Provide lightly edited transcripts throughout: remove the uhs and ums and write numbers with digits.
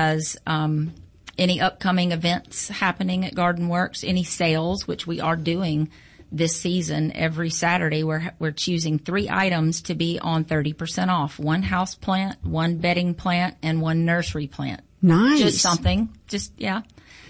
has any upcoming events happening at Garden Works, any sales, which we are doing this season. Every Saturday, we're choosing 3 items to be on 30% off: 1 house plant, 1 bedding plant, and 1 nursery plant. Nice. Just something. Yeah.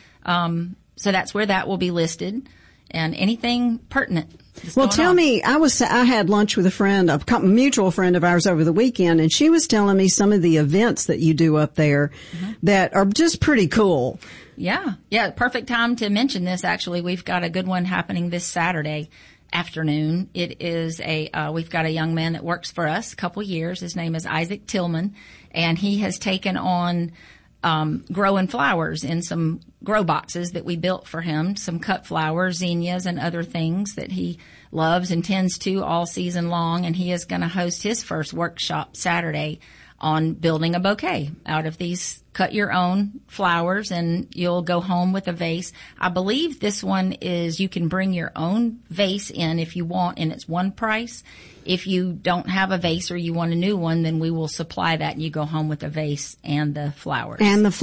So that's where that will be listed, and anything pertinent. Well, tell me, I had lunch with a mutual friend of ours over the weekend, and she was telling me some of the events that you do up there that are just pretty cool. Yeah. Perfect time to mention this. Actually, we've got a good one happening this Saturday afternoon. It is we've got a young man that works for us a couple years. His name is Isaac Tillman, and he has taken on growing flowers in some grow boxes that we built for him, some cut flowers, zinnias, and other things that he loves and tends to all season long. And he is going to host his first workshop Saturday on building a bouquet out of these cut your own flowers, and you'll go home with a vase. I believe this one is you can bring your own vase in if you want, and it's one price. If you don't have a vase or you want a new one, then we will supply that, and you go home with a vase and the flowers.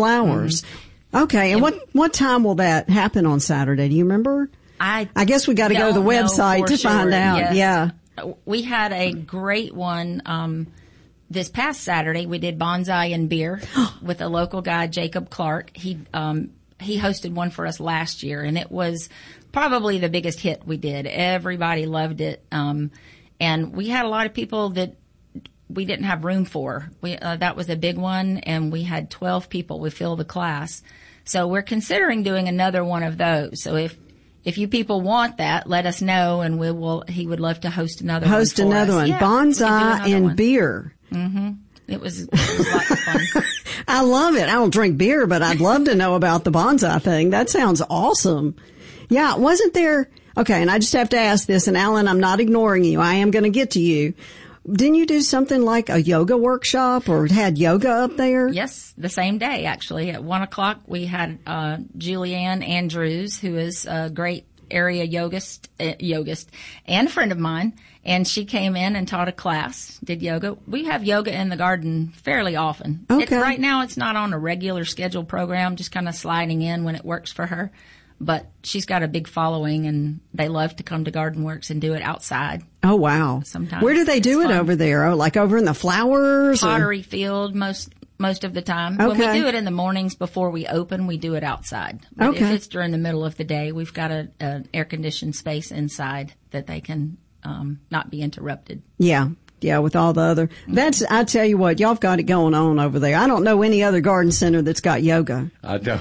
Mm-hmm. Okay, and what time will that happen on Saturday? Do you remember? I guess we got to go to the website to find out. Yes. Yeah. We had a great one this past Saturday. We did bonsai and beer with a local guy, Jacob Clark. He hosted one for us last year, and it was probably the biggest hit we did. Everybody loved it. And we had a lot of people that we didn't have room for. That was a big one, and we had 12 people. We filled the class. So we're considering doing another one of those. So if you people want that, let us know, and he would love to host another one. Yeah, bonsai and one. Beer. Mm-hmm. It was lots of fun. I love it. I don't drink beer, but I'd love to know about the bonsai thing. That sounds awesome. Yeah, wasn't there? Okay, and I just have to ask this, and Alan, I'm not ignoring you. I am going to get to you. Didn't you do something like a yoga workshop or had yoga up there? Yes, the same day, actually. At 1:00, we had Julianne Andrews, who is a great area yogist and a friend of mine, and she came in and taught a class, did yoga. We have yoga in the garden fairly often. Okay. Right now, it's not on a regular scheduled program, just kind of sliding in when it works for her. But she's got a big following, and they love to come to Garden Works and do it outside. Oh, wow. Sometimes. Where do they do it over there? Oh, like over in the flowers? Pottery field most of the time. Okay. When we do it in the mornings before we open, we do it outside. But if it's during the middle of the day, we've got an air-conditioned space inside that they can not be interrupted. Yeah. Yeah, with all the other. I tell you what, y'all have got it going on over there. I don't know any other garden center that's got yoga. I don't.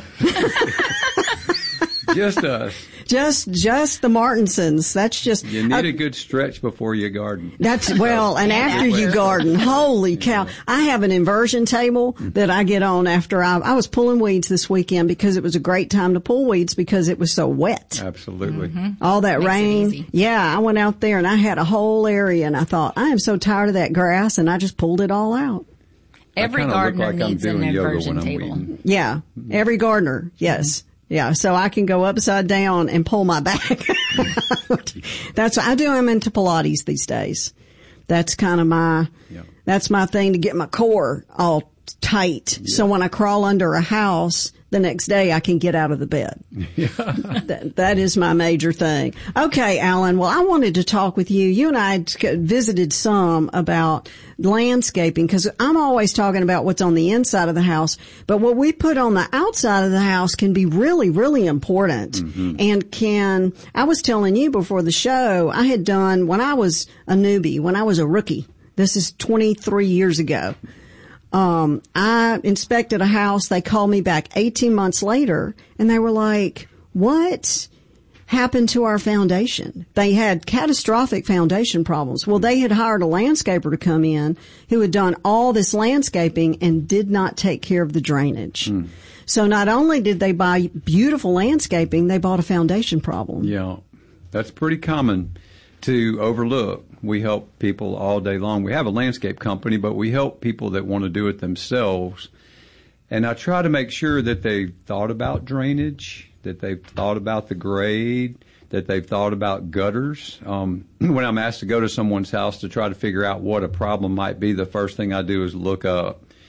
Just us. Just the Martinsons. That's just. You need a good stretch before you garden. That's, well, and after you garden. Holy cow. I have an inversion table that I get on after I was pulling weeds this weekend because it was a great time to pull weeds because it was so wet. Absolutely. Mm-hmm. All that Makes rain. it easy. Yeah, I went out there and I had a whole area and I thought, I am so tired of that grass, and I just pulled it all out. Every gardener needs an inversion table. Yeah, every gardener, yes. Yeah, so I can go upside down and pull my back. I do them into Pilates these days. That's kind of that's my thing to get my core all tight. Yeah. So when I crawl under a house, the next day I can get out of the bed. Yeah. That is my major thing. Okay, Alan. Well, I wanted to talk with you. You and I visited some about landscaping because I'm always talking about what's on the inside of the house, but what we put on the outside of the house can be really, really important. Mm-hmm. And I was telling you before the show, I had done when I was a newbie, when I was a rookie. This is 23 years ago. I inspected a house. They called me back 18 months later and they were like, what happened to our foundation? They had catastrophic foundation problems. Well, they had hired a landscaper to come in who had done all this landscaping and did not take care of the drainage. Mm. So not only did they buy beautiful landscaping, they bought a foundation problem. Yeah, that's pretty common to overlook. We help people all day long. We have a landscape company, but we help people that want to do it themselves. And I try to make sure that they've thought about drainage, that they've thought about the grade, that they've thought about gutters. When I'm asked to go to someone's house to try to figure out what a problem might be, the first thing I do is look up.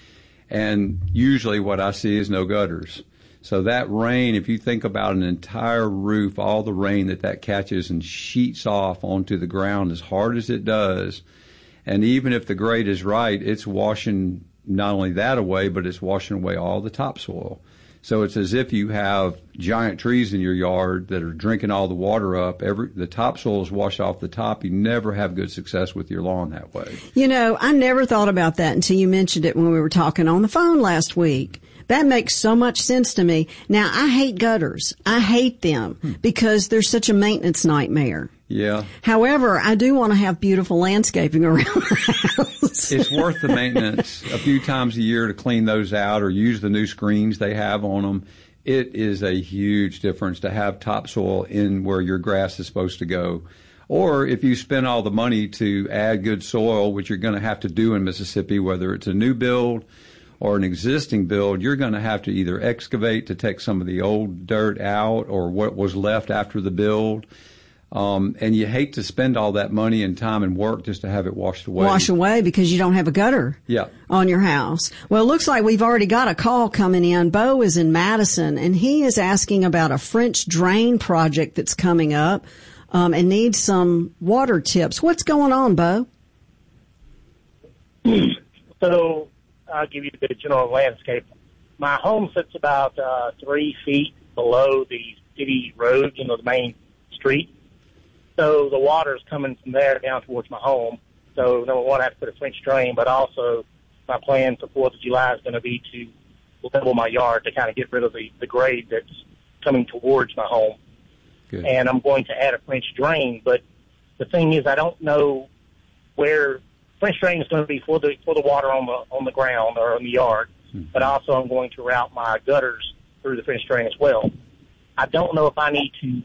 And usually what I see is no gutters. So that rain, if you think about an entire roof, all the rain that catches and sheets off onto the ground as hard as it does, and even if the grade is right, it's washing not only that away, but it's washing away all the topsoil. So it's as if you have giant trees in your yard that are drinking all the water up. The topsoil is washed off the top. You never have good success with your lawn that way. You know, I never thought about that until you mentioned it when we were talking on the phone last week. That makes so much sense to me. Now, I hate gutters. I hate them because they're such a maintenance nightmare. Yeah. However, I do want to have beautiful landscaping around the house. It's worth the maintenance a few times a year to clean those out or use the new screens they have on them. It is a huge difference to have topsoil in where your grass is supposed to go. Or if you spend all the money to add good soil, which you're going to have to do in Mississippi, whether it's a new build or an existing build, you're going to have to either excavate to take some of the old dirt out or what was left after the build. And you hate to spend all that money and time and work just to have it washed away. Wash away because you don't have a gutter on your house. Well, it looks like we've already got a call coming in. Bo is in Madison, and he is asking about a French drain project that's coming up and needs some water tips. What's going on, Bo? So I'll give you the general landscape. My home sits about 3 feet below the city road, the main street. So the water's coming from there down towards my home. So, number one, I have to put a French drain, but also my plan for 4th of July is going to be to level my yard to kind of get rid of the grade that's coming towards my home. Good. And I'm going to add a French drain, but the thing is I don't know where French drain is going to be for the water on the ground or in the yard, but also I'm going to route my gutters through the French drain as well. I don't know if I need to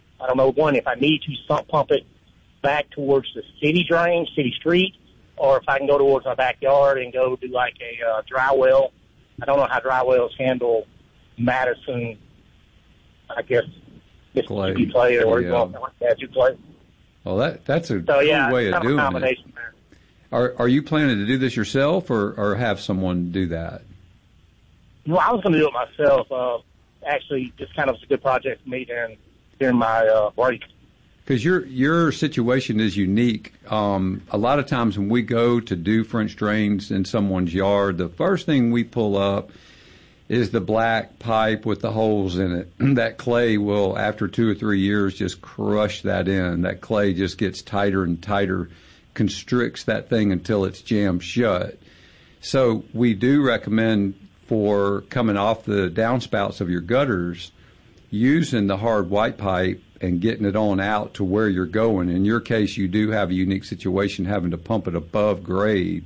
pump it back towards the city drain, city street, or if I can go towards my backyard and go do like a dry well. I don't know how dry wells handle Madison, I guess, Mississippi play or you play. Well, that's a cool way of doing it. There. Are you planning to do this yourself or have someone do that? Well, I was going to do it myself. Actually, just kind of was a good project for me during my break. Because your situation is unique. A lot of times when we go to do French drains in someone's yard, the first thing we pull up is the black pipe with the holes in it. That clay will, after 2 or 3 years, just crush that in. That clay just gets tighter and tighter, constricts that thing until it's jammed shut. So we do recommend for coming off the downspouts of your gutters, using the hard white pipe and getting it on out to where you're going. In your case, you do have a unique situation having to pump it above grade.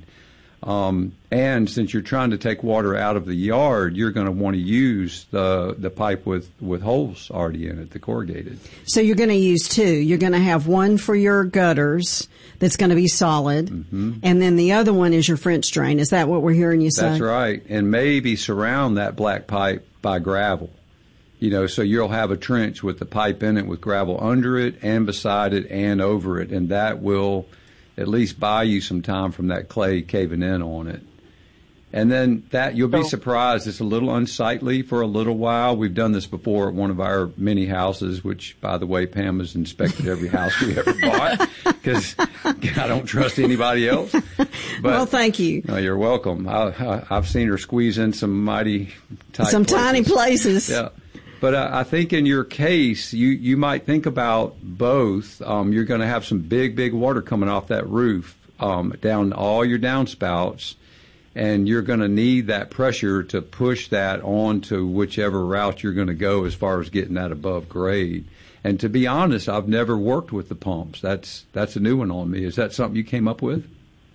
And since you're trying to take water out of the yard, you're going to want to use the pipe with holes already in it, the corrugated. So you're going to use two. You're going to have one for your gutters that's going to be solid, and then the other one is your French drain. Is that what we're hearing you say? That's right. And maybe surround that black pipe by gravel. So you'll have a trench with the pipe in it with gravel under it and beside it and over it, and that will at least buy you some time from that clay caving in on it. And then you'll be surprised. It's a little unsightly for a little while. We've done this before at one of our mini houses, which, by the way, Pam has inspected every house we ever bought because I don't trust anybody else. But, well, thank you. No, you're welcome. I've seen her squeeze in some mighty tight tiny places. Yeah. But I think in your case, you might think about both. You're going to have some big water coming off that roof down all your downspouts, and you're going to need that pressure to push that on to whichever route you're going to go as far as getting that above grade. And to be honest, I've never worked with the pumps. That's a new one on me. Is that something you came up with?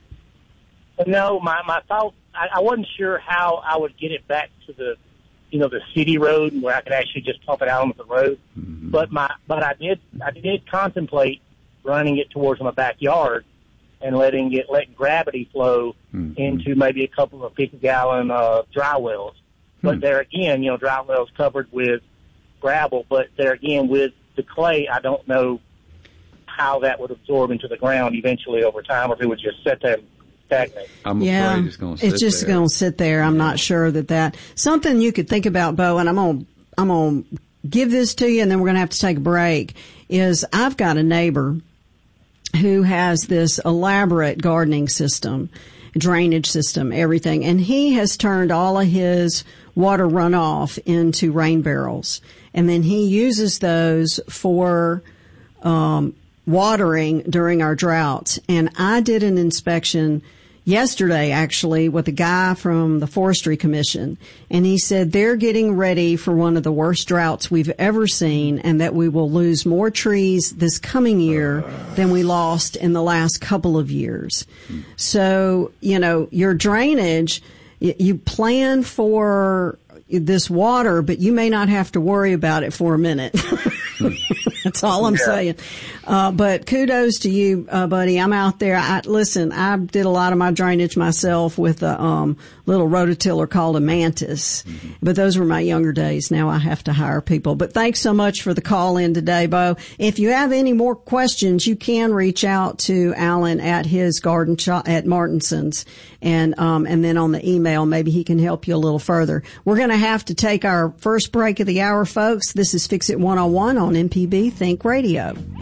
No, my thought, I wasn't sure how I would get it back to the city road where I could actually just pump it out onto the road. But I did contemplate running it towards my backyard and letting gravity flow into maybe a couple of 50-gallon dry wells. But there again, dry wells covered with gravel. But there again, with the clay, I don't know how that would absorb into the ground eventually over time, or if it would just sit there stagnate. I'm afraid it's going to sit there. It's just going to sit there. I'm not sure that something you could think about, Bo, and I'm going to give this to you, and then we're going to have to take a break, is I've got a neighbor who has this elaborate gardening system, drainage system, everything, and he has turned all of his water runoff into rain barrels, and then he uses those for watering during our droughts. And I did an inspection yesterday, actually, with a guy from the Forestry Commission, and he said they're getting ready for one of the worst droughts we've ever seen, and that we will lose more trees this coming year than we lost in the last couple of years. So, your drainage, you plan for this water, but you may not have to worry about it for a minute. That's all I'm saying. But kudos to you, buddy. I'm out there. I did a lot of my drainage myself with a little rototiller called a Mantis. Mm-hmm. But those were my younger days. Now I have to hire people. But thanks so much for the call in today, Bo. If you have any more questions, you can reach out to Alan at his garden shop at Martinson's, and then on the email, maybe he can help you a little further. We're going to have to take our first break of the hour, folks. This is Fix It 101 on MPB Think Radio.